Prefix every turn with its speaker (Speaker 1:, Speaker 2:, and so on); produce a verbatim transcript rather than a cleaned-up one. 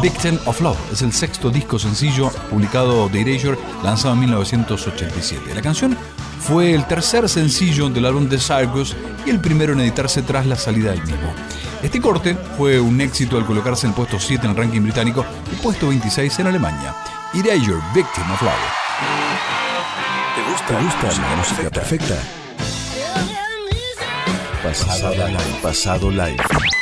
Speaker 1: Victim of Love es el sexto disco sencillo publicado de Erasure, lanzado en mil novecientos ochenta y siete. La canción fue el tercer sencillo del álbum The Circus y el primero en editarse tras la salida del mismo. Este corte fue un éxito al colocarse en el puesto siete en el ranking británico y puesto veintiséis en Alemania. Erasure, Victim of Love.
Speaker 2: ¿Te gusta, ¿Te gusta la música perfecta? Pasado live. Pasado live.